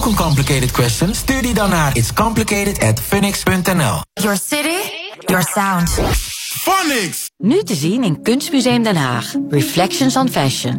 Een complicated question? Stuur die dan naar itscomplicated@funix.nl. Your city, your sound. Phonics! Nu te zien in Kunstmuseum Den Haag. Reflections on Fashion.